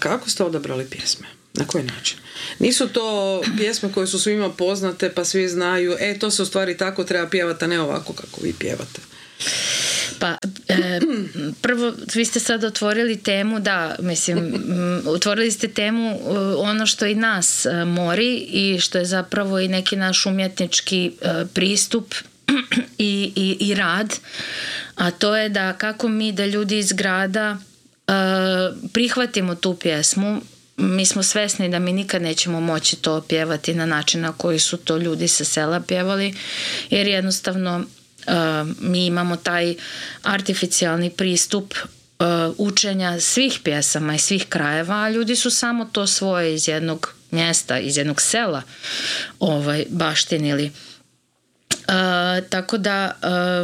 Kako ste odabrali pjesme? Na koji način? Nisu to pjesme koje su svima poznate pa svi znaju, to se u stvari tako treba pjevati, a ne ovako kako vi pjevate. Pa, prvo, vi ste sad otvorili temu, otvorili ste temu ono što i nas mori i što je zapravo i neki naš umjetnički pristup i rad, a to je da kako mi da ljudi iz grada prihvatimo tu pjesmu. Mi smo svesni da mi nikad nećemo moći to pjevati na način na koji su to ljudi sa sela pjevali, jer jednostavno mi imamo taj artificijalni pristup učenja svih pjesama i svih krajeva, a ljudi su samo to svoje iz jednog mjesta, iz jednog sela baštinili. Tako da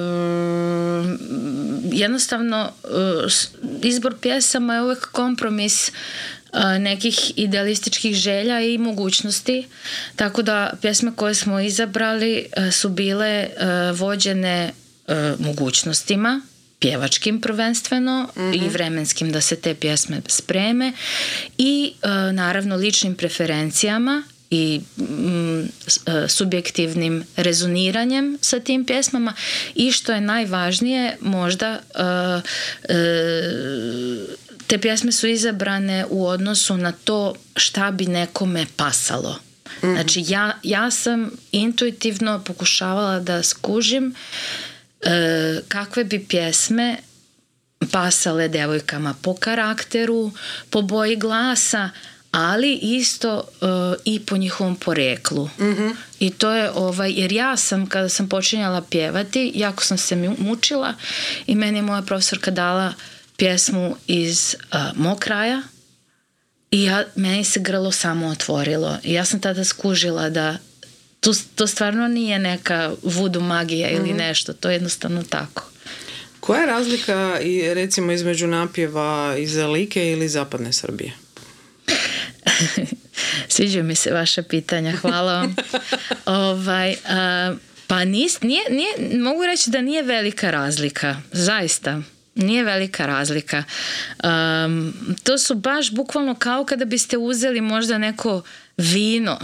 jednostavno izbor pjesama je uvijek kompromis nekih idealističkih želja i mogućnosti, tako da pjesme koje smo izabrali su bile vođene mogućnostima, pjevačkim prvenstveno i vremenskim da se te pjesme spreme i naravno ličnim preferencijama i subjektivnim rezoniranjem sa tim pjesmama i što je najvažnije možda te pjesme su izabrane u odnosu na to šta bi nekome pasalo. Znači ja sam intuitivno pokušavala da skužim kakve bi pjesme pasale devojkama po karakteru, po boji glasa, ali isto i po njihovom poreklu. I to je jer ja sam kada sam počinjala pjevati, jako sam se mučila i meni je moja profesorka dala pjesmu iz mog kraja i meni se grlo samo otvorilo i ja sam tada skužila da to stvarno nije neka voodoo magija ili nešto, to je jednostavno tako. Koja je razlika recimo između napjeva iz Like ili zapadne Srbije? Sviđaju mi se vaša pitanja, hvala vam. Pa nije, mogu reći da nije velika razlika, zaista. Nije velika razlika. To su baš bukvalno kao kada biste uzeli možda neko vino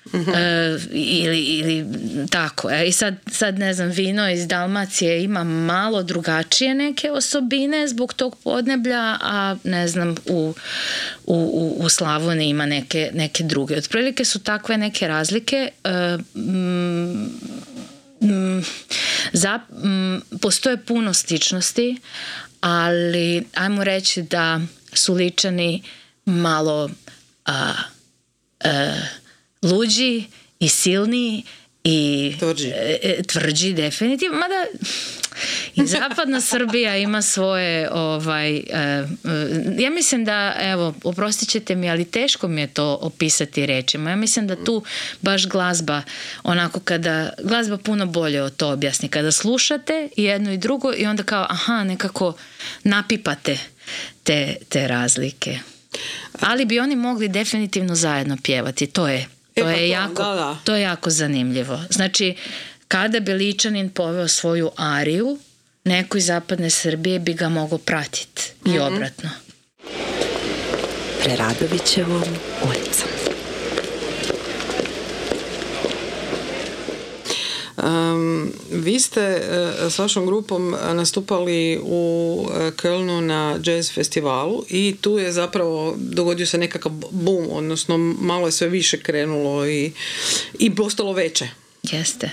ili tako. I sad ne znam, vino iz Dalmacije ima malo drugačije neke osobine zbog tog podneblja, a ne znam u Slavoniji ima neke druge. Otprilike su takve neke razlike. Postoje puno sličnosti, ali ajmo reći da su Ličani malo luđi i silniji i tvrđi definitivno, mada i zapadna Srbija ima svoje ja mislim da, evo, oprostit ćete mi, ali teško mi je to opisati rečima. Ja mislim da tu baš glazba, onako kada glazba puno bolje to objasni, kada slušate i jedno i drugo i onda kao nekako napipate te razlike. Ali bi oni mogli definitivno zajedno pjevati, to je jako zanimljivo. Znači, kada bi Ličanin poveo svoju ariju, neko iz zapadne Srbije bi ga mogao pratiti i obratno. Preradovićevom ulicom. Vi ste s vašom grupom nastupali u Kölnu na jazz festivalu i tu je zapravo dogodio se nekakav boom, odnosno malo je sve više krenulo i postalo veće. Jeste.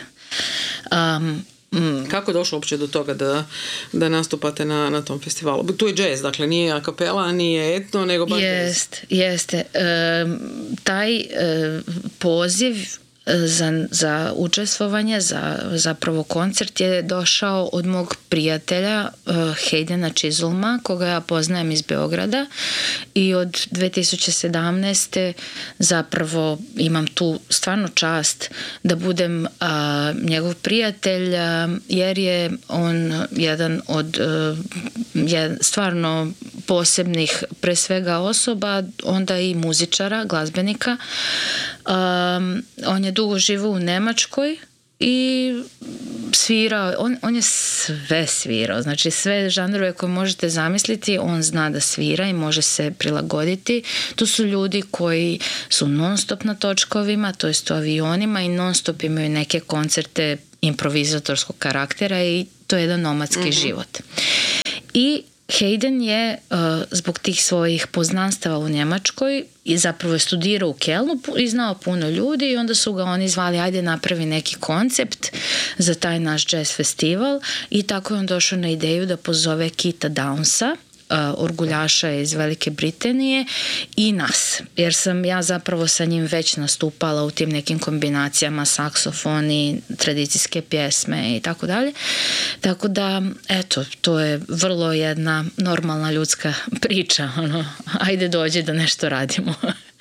Kako je došlo uopće do toga da nastupate na tom festivalu? Tu je jazz, dakle nije a kapela, nije etno, nego baš jazz. Jeste. Taj poziv za učestvovanje, zapravo koncert je došao od mog prijatelja Haydena Chisolma, koga ja poznajem iz Beograda, i od 2017. zapravo imam tu stvarno čast da budem njegov prijatelj, jer je on jedan od stvarno posebnih pre svega osoba, onda i muzičara, glazbenika. On je dugo živio u Nemačkoj i svirao, on je sve svirao, znači sve žanrove koje možete zamisliti on zna da svira i može se prilagoditi. Tu su ljudi koji su non stop na točkovima, to jest u avionima i non stop imaju neke koncerte improvizatorskog karaktera i to je jedan nomadski život. I Hayden je zbog tih svojih poznanstava u Njemačkoj i zapravo je studirao u Kelnu i znao puno ljudi i onda su ga oni zvali ajde napravi neki koncept za taj naš jazz festival i tako je on došao na ideju da pozove Keitha Downsa, orguljaša iz Velike Britanije i nas, jer sam ja zapravo sa njim već nastupala u tim nekim kombinacijama saksofoni, tradicijske pjesme i tako dalje. Tako da, eto, to je vrlo jedna normalna ljudska priča, ajde dođe da nešto radimo.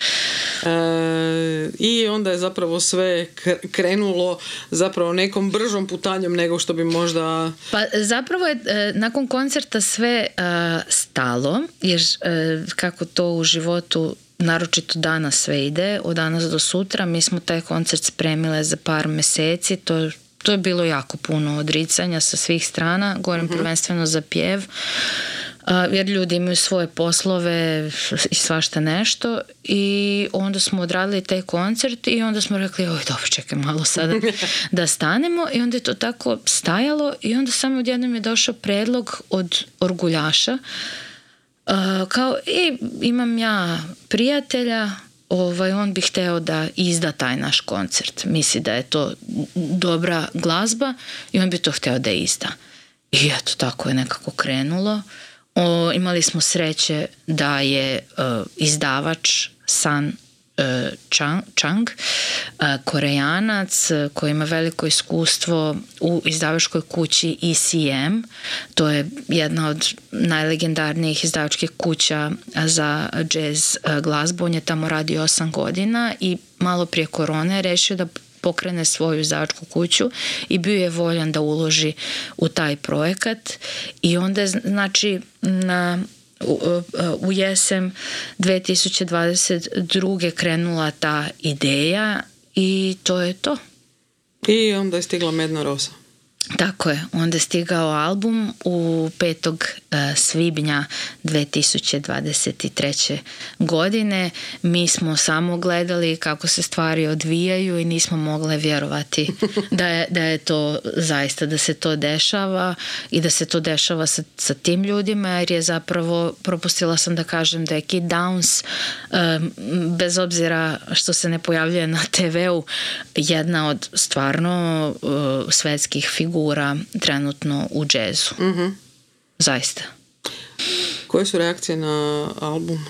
I onda je zapravo sve krenulo zapravo nekom bržom putanjom nego što bi možda... Pa zapravo je nakon koncerta sve stalo, jer kako to u životu naročito danas sve ide, od danas do sutra, mi smo taj koncert spremile za par mjeseci, to je bilo jako puno odricanja sa svih strana, govorim prvenstveno za pjev, jer ljudi imaju svoje poslove i svašta nešto i onda smo odradili taj koncert i onda smo rekli oj dobro čekaj malo sada da stanemo i onda je to tako stajalo i onda samo odjednom je došao predlog od orguljaša kao imam ja prijatelja, on bi hteo da izda taj naš koncert, misli da je to dobra glazba i on bi to hteo da izda i eto tako je nekako krenulo. Imali smo sreće da je izdavač San Chang, Korejanac koji ima veliko iskustvo u izdavačkoj kući ECM, to je jedna od najlegendarnijih izdavačkih kuća za jazz glazbu, on je tamo radio 8 godina i malo prije korone je rešio da pokrene svoju izdavačku kuću i bio je voljan da uloži u taj projekat i onda je znači u jesen 2022. krenula ta ideja i to je to. I onda je stigla Medna rosa. Tako je, onda je stigao album u 5. svibnja 2023. godine. Mi smo samo gledali kako se stvari odvijaju i nismo mogle vjerovati da je to zaista, da se to dešava i da se to dešava sa tim ljudima, jer je zapravo, propustila sam da kažem da je Keith Downs, bez obzira što se ne pojavljuje na TV-u, jedna od stvarno svetskih figura trenutno u džezu. Zaista. Koje su reakcije na album?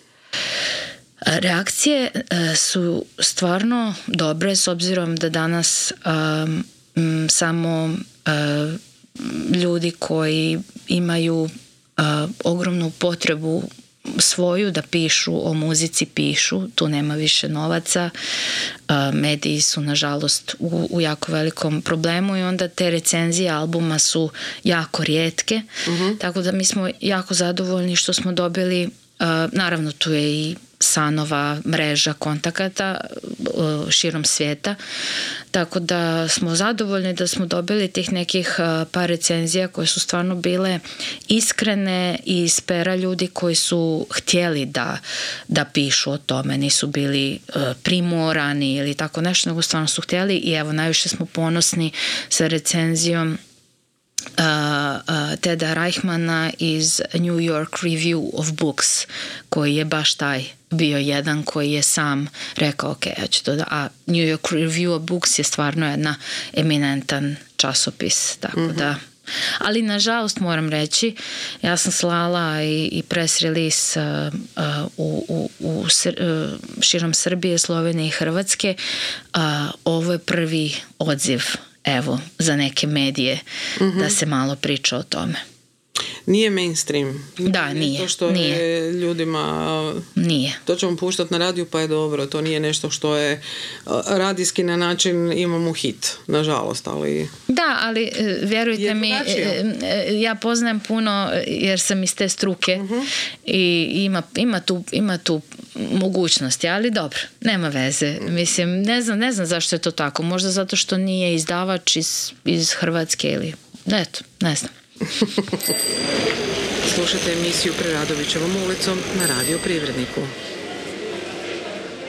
Reakcije su stvarno dobre, s obzirom da danas samo ljudi koji imaju ogromnu potrebu svoju da pišu o muzici, pišu, tu nema više novaca, mediji su nažalost u jako velikom problemu i onda te recenzije albuma su jako rijetke, tako da mi smo jako zadovoljni što smo dobili, naravno tu je i Sanova mreža kontakata širom svijeta, tako da smo zadovoljni da smo dobili tih nekih par recenzija koje su stvarno bile iskrene i iz pera ljudi koji su htjeli da pišu o tome, nisu bili primorani ili tako nešto, nego stvarno su htjeli i evo najviše smo ponosni sa recenzijom Teda Reichmana iz New York Review of Books, koji je baš taj bio jedan koji je sam rekao ok, ja ću to da, a New York Review of Books je stvarno jedna eminentan časopis, tako da, ali nažalost moram reći, ja sam slala i press release širom Srbije, Slovenije i Hrvatske, ovo je prvi odziv evo, za neke medije da se malo priča o tome. Nije mainstream. Da, nije. To što je ljudima... Nije. To ćemo puštati na radiju pa je dobro. To nije nešto što je radijski na način imamo hit, nažalost, ali... Da, ali vjerujte mi, ja poznajem puno jer sam iz te struke i ima tu mogućnosti, ali dobro, nema veze. Mislim, ne znam zašto je to tako. Možda zato što nije izdavač iz Hrvatske ili... Eto, ne znam. Slušajte emisiju Preradovićevom ulicom na Radio Privredniku.